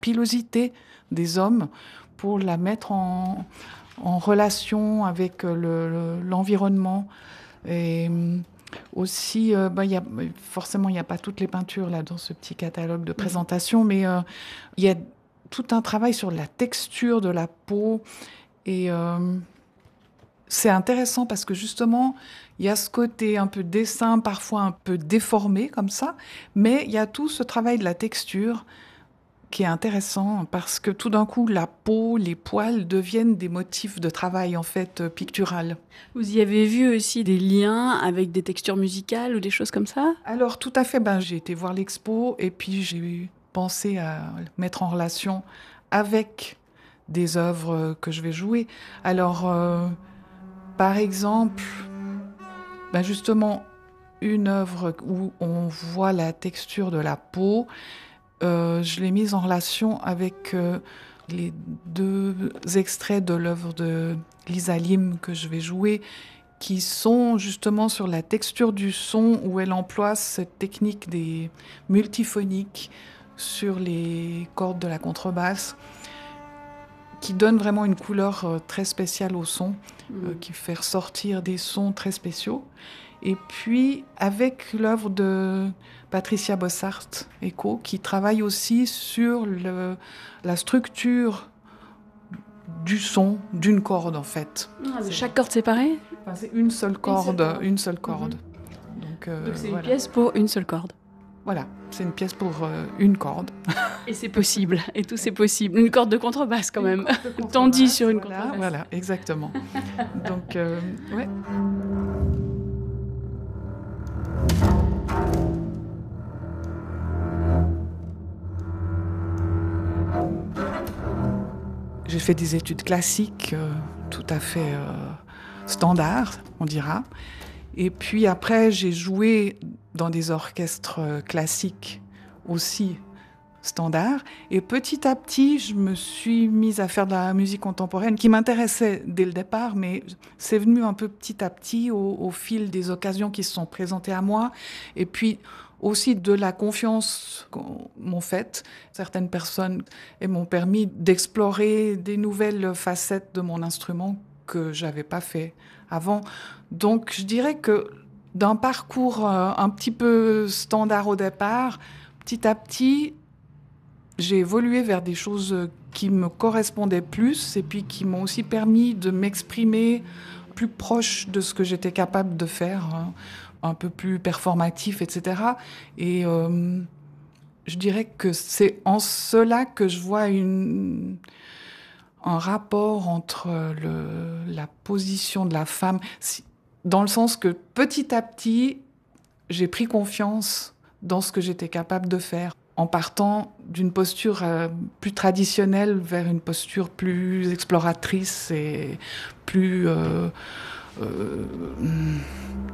pilosité des hommes pour la mettre en relation avec l'environnement. Et aussi, forcément, il n'y a pas toutes les peintures là dans ce petit catalogue de présentation, mais il y a tout un travail sur la texture de la peau. Et c'est intéressant parce que justement, il y a ce côté un peu dessin, parfois un peu déformé comme ça, mais il y a tout ce travail de la texture qui est intéressant parce que tout d'un coup, la peau, les poils deviennent des motifs de travail en fait pictural. Vous y avez vu aussi des liens avec des textures musicales ou des choses comme ça? Alors tout à fait, j'ai été voir l'expo et puis j'ai pensé à le mettre en relation avec des œuvres que je vais jouer. Alors par exemple, justement, une œuvre où on voit la texture de la peau, je l'ai mise en relation avec les 2 extraits de l'œuvre de Lisa Lim que je vais jouer, qui sont justement sur la texture du son, où elle emploie cette technique des multiphoniques sur les cordes de la contrebasse, qui donne vraiment une couleur très spéciale au son, qui fait ressortir des sons très spéciaux. Et puis, avec l'œuvre de Patricia Bossart, Echo, qui travaille aussi sur la structure du son d'une corde, en fait. Chaque corde séparée? C'est une seule corde, une seule corde. Donc c'est une pièce pour une seule corde. Voilà, c'est une pièce pour une corde. Et c'est possible, et tout c'est possible. Une corde de contrebasse quand même, tendue sur une contrebasse. Voilà, exactement. Donc, ouais. J'ai fait des études classiques, tout à fait standards, on dira. Et puis après, j'ai joué dans des orchestres classiques aussi standards. Et petit à petit, je me suis mise à faire de la musique contemporaine qui m'intéressait dès le départ, mais c'est venu un peu petit à petit au fil des occasions qui se sont présentées à moi. Et puis aussi de la confiance qu'on m'ont faite certaines personnes et m'ont permis d'explorer des nouvelles facettes de mon instrument que j'avais pas fait avant. Donc je dirais que d'un parcours un petit peu standard au départ, petit à petit, j'ai évolué vers des choses qui me correspondaient plus et puis qui m'ont aussi permis de m'exprimer plus proche de ce que j'étais capable de faire, un peu plus performatif, etc. Et je dirais que c'est en cela que je vois un rapport entre la position de la femme, dans le sens que petit à petit, j'ai pris confiance dans ce que j'étais capable de faire, en partant d'une posture plus traditionnelle vers une posture plus exploratrice et plus